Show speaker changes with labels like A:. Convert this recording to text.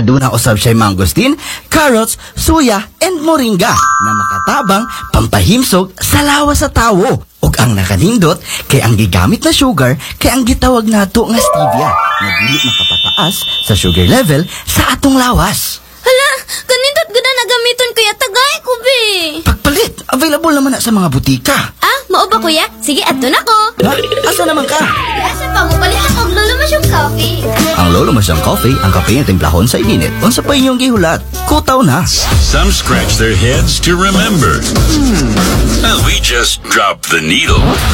A: Aduna usab siya mangosteen, carrots, suya, and moringa na makatabang pampahimsog sa lawas sa tawo. Ug ang nakanindot kay ang gigamit na sugar kay ang gitawag nato nga stevia na dili makapataas sa sugar level sa atong lawas.
B: Hala, ganindot gud na gamiton kuya, tagay ko be.
A: Pagpalit, available naman na sa mga butika.
B: Ah, mao ba kuya? Sige, adto na ko.
A: Ha? Asa naman ka?
B: Asa pa mo palit ako og lolo masyong coffee.
A: Ang Lolo Masyang Coffee, ang kape nga timplahon sa init. Unsa pa inyong gihulat? Kutaw na.
C: Some scratch their heads to remember. And we just drop the needle.